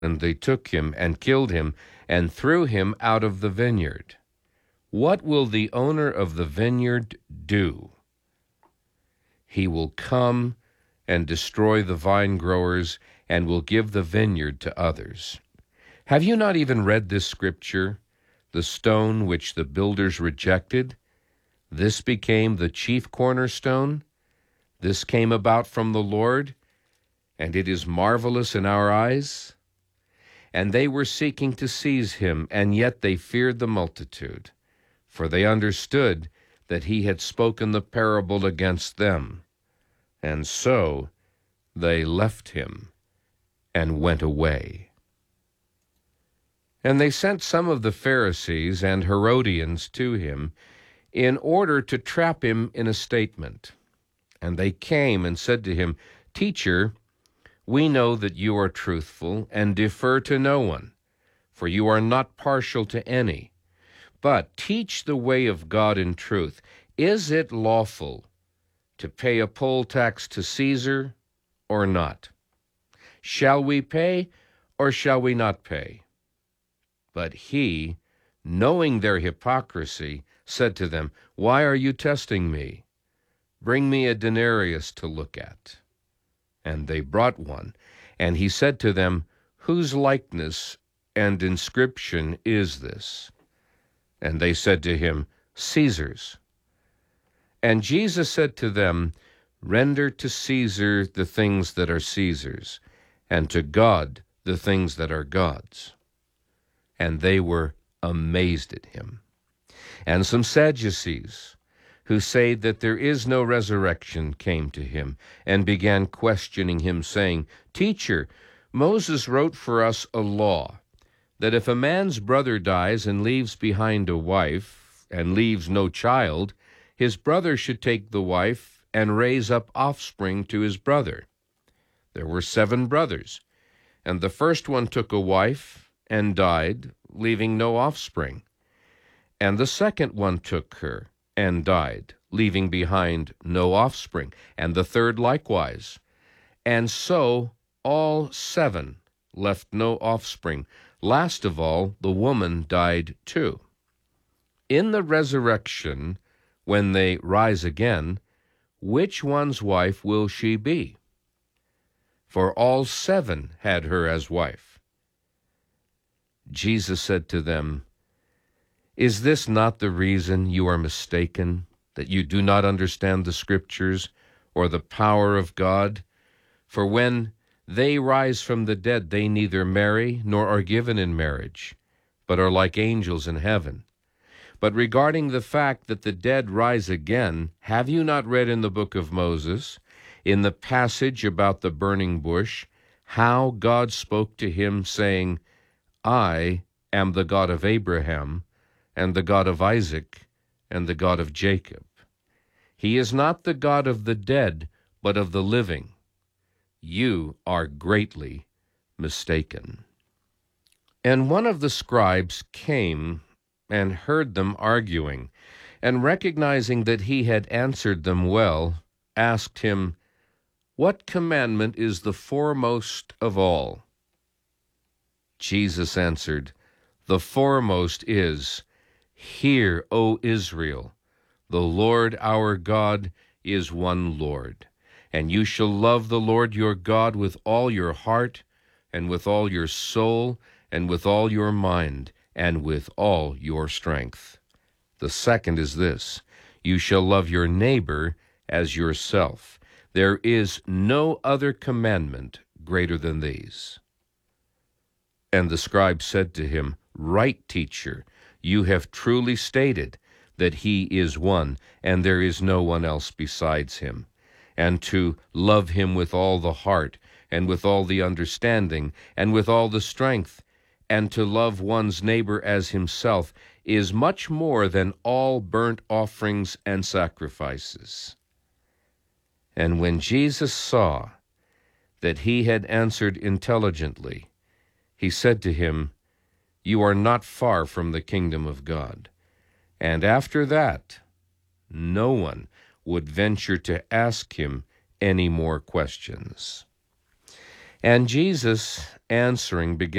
And they took him and killed him and threw him out of the vineyard. What will the owner of the vineyard do? He will come and destroy the vine growers and will give the vineyard to others. Have you not even read this scripture? The stone which the builders rejected, this became the chief cornerstone. This came about from the Lord, and it is marvelous in our eyes. And they were seeking to seize him, and yet they feared the multitude, for they understood that he had spoken the parable against them. And so they left him and went away. And they sent some of the Pharisees and Herodians to him in order to trap him in a statement. And they came and said to him, "Teacher, we know that you are truthful and defer to no one, for you are not partial to any. But teach the way of God in truth. Is it lawful to pay a poll tax to Caesar or not? Shall we pay or shall we not pay?" But he, knowing their hypocrisy, said to them, "Why are you testing me? Bring me a denarius to look at." And they brought one. And he said to them, "Whose likeness and inscription is this?" And they said to him, "Caesar's." And Jesus said to them, "Render to Caesar the things that are Caesar's, and to God the things that are God's." And they were amazed at him. And some Sadducees, who say that there is no resurrection, came to him and began questioning him, saying, "Teacher, Moses wrote for us a law, that if a man's brother dies and leaves behind a wife, and leaves no child, his brother should take the wife and raise up offspring to his brother. There were 7 brothers, and the first one took a wife and died, leaving no offspring. And the second one took her and died, leaving behind no offspring, and the third likewise. And so all 7 left no offspring. Last of all, the woman died too. In the resurrection, when they rise again, which one's wife will she be? For all 7 had her as wife." Jesus said to them, "Is this not the reason you are mistaken, that you do not understand the Scriptures or the power of God? For when they rise from the dead, they neither marry nor are given in marriage, but are like angels in heaven. But regarding the fact that the dead rise again, have you not read in the book of Moses, in the passage about the burning bush, how God spoke to him, saying, 'I am the God of Abraham, and the God of Isaac, and the God of Jacob'? He is not the God of the dead, but of the living. You are greatly mistaken." And one of the scribes came and heard them arguing, and recognizing that he had answered them well, asked him, "What commandment is the foremost of all?" Jesus answered, "The foremost is, 'Hear, O Israel, the Lord our God is one Lord, and you shall love the Lord your God with all your heart, and with all your soul, and with all your mind, and with all your strength.' The second is this, 'You shall love your neighbor as yourself.' There is no other commandment greater than these." And the scribe said to him, "Right, teacher, you have truly stated that he is one, and there is no one else besides him, and to love him with all the heart, and with all the understanding, and with all the strength, and to love one's neighbor as himself is much more than all burnt offerings and sacrifices." And when Jesus saw that he had answered intelligently, he said to him, "You are not far from the kingdom of God." And after that, no one would venture to ask him any more questions. And Jesus answering began